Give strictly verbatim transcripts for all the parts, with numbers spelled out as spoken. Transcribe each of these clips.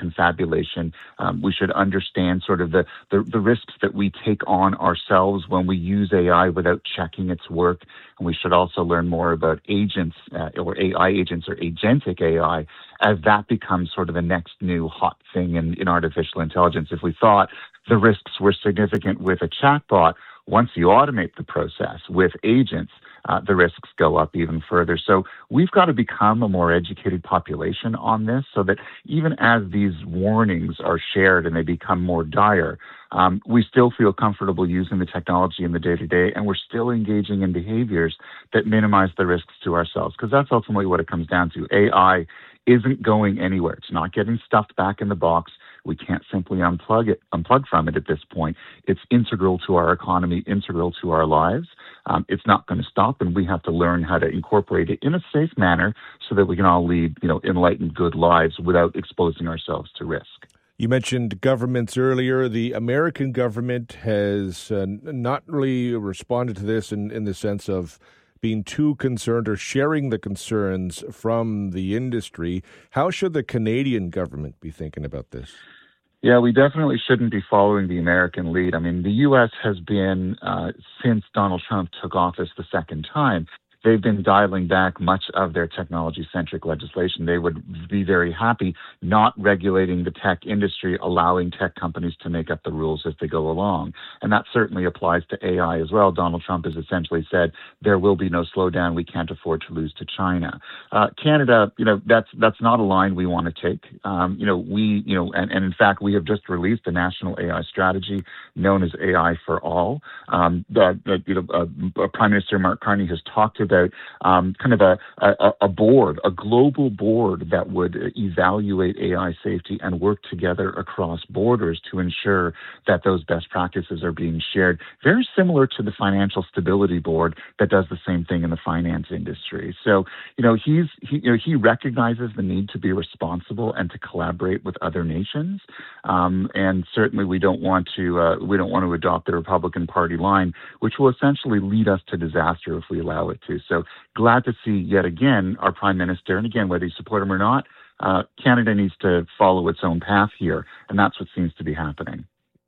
confabulation. Um, we should understand sort of the, the, the risks that we take on ourselves when we use A I without checking its work. And we should also learn more about agents uh, or A I agents or agentic A I as that becomes sort of the next new hot thing in, in artificial intelligence. If we thought the risks were significant with a chatbot, once you automate the process with agents, uh, the risks go up even further. So we've got to become a more educated population on this so that even as these warnings are shared and they become more dire, um, we still feel comfortable using the technology in the day-to-day, and we're still engaging in behaviors that minimize the risks to ourselves, because that's ultimately what it comes down to. A I isn't going anywhere. It's not getting stuffed back in the box. We can't simply unplug it, unplug from it at this point. It's integral to our economy, integral to our lives. Um, it's not going to stop, and we have to learn how to incorporate it in a safe manner so that we can all lead, you know, enlightened, good lives without exposing ourselves to risk. You mentioned governments earlier. The American government has uh, not really responded to this in, in the sense of being too concerned or sharing the concerns from the industry. How should the Canadian government be thinking about this? Yeah, we definitely shouldn't be following the American lead. I mean, the U S has been, uh, since Donald Trump took office the second time, they've been dialing back much of their technology-centric legislation. They would be very happy not regulating the tech industry, allowing tech companies to make up the rules as they go along. And that certainly applies to A I as well. Donald Trump has essentially said there will be no slowdown. We can't afford to lose to China. Uh, Canada, you know, that's that's not a line we want to take. Um, you know, we, you know, and, and in fact, we have just released a national A I strategy known as A I for All. Um, the, the, you know, uh, Prime Minister Mark Carney has talked about about um, kind of a, a, a board, a global board that would evaluate A I safety and work together across borders to ensure that those best practices are being shared. Very similar to the Financial Stability Board that does the same thing in the finance industry. So, you know, he's he, you know, he recognizes the need to be responsible and to collaborate with other nations. Um, and certainly, we don't want to uh, we don't want to adopt the Republican Party line, which will essentially lead us to disaster if we allow it to. So glad to see yet again our Prime Minister, and again, whether you support him or not, uh, Canada needs to follow its own path here, and that's what seems to be happening.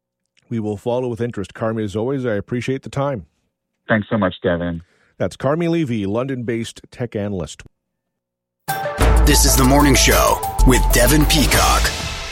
We will follow with interest. Carmi, as always, I appreciate the time. Thanks so much, Devin. That's Carmi Levy, London-based tech analyst. This is The Morning Show with Devin Peacock.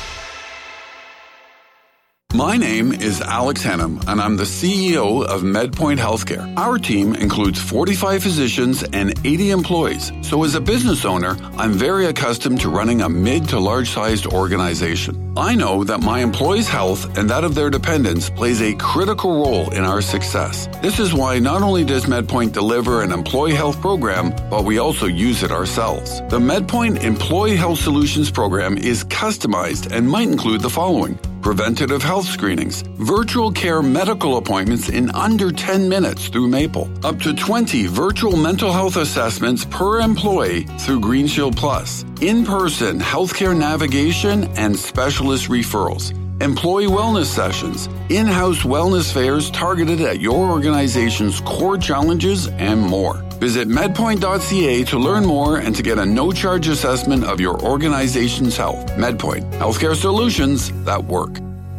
My name is Alex Hennum, and I'm the C E O of MedPoint Healthcare. Our team includes forty-five physicians and eighty employees. So as a business owner, I'm very accustomed to running a mid to large-sized organization. I know that my employees' health and that of their dependents plays a critical role in our success. This is why not only does MedPoint deliver an employee health program, but we also use it ourselves. The MedPoint Employee Health Solutions program is customized and might include the following: preventative health screenings, virtual care medical appointments in under ten minutes through Maple, up to twenty virtual mental health assessments per employee through Green Shield Plus, in-person healthcare navigation and specialist referrals, employee wellness sessions, in-house wellness fairs targeted at your organization's core challenges, and more. Visit medpoint dot c a to learn more and to get a no-charge assessment of your organization's health. MedPoint, healthcare solutions that work.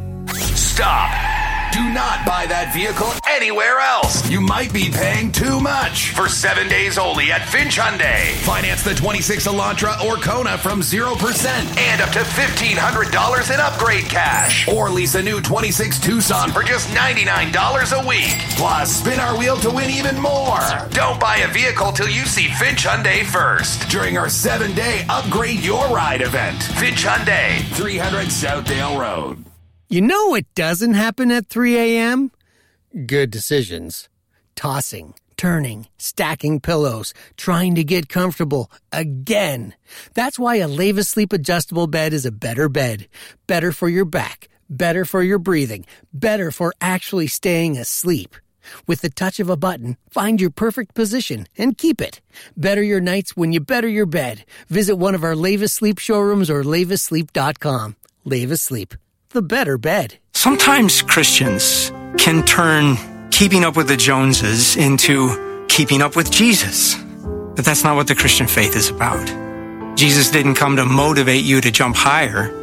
Stop. Do not buy that vehicle anywhere else. You might be paying too much. For seven days only at Finch Hyundai. Finance the twenty-six Elantra or Kona from zero percent and up to fifteen hundred dollars in upgrade cash. Or lease a new twenty-six Tucson for just ninety-nine dollars a week. Plus, spin our wheel to win even more. Don't buy a vehicle till you see Finch Hyundai first. During our seven-day Upgrade Your Ride event. Finch Hyundai, three hundred Southdale Road. You know what doesn't happen at three a.m.? Good decisions. Tossing, turning, stacking pillows, trying to get comfortable again. That's why a Leva Sleep adjustable bed is a better bed. Better for your back, better for your breathing, better for actually staying asleep. With the touch of a button, find your perfect position and keep it. Better your nights when you better your bed. Visit one of our Leva Sleep showrooms or leva sleep dot com. Leva Sleep. The better bed. Sometimes Christians can turn keeping up with the Joneses into keeping up with Jesus. But that's not what the Christian faith is about. Jesus didn't come to motivate you to jump higher.